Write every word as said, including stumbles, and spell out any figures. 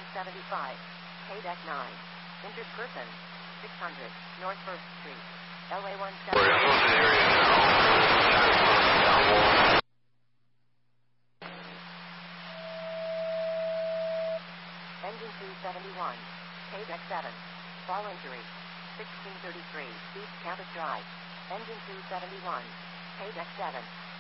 one seventy-five. K-Deck nine. Injured person. six hundred. North first Street. L A one seventy-five. Engine two seventy-one. K-Deck seven. Fall injury. sixteen thirty-three. East Campus Drive. Engine two seventy-one. K-Deck seven.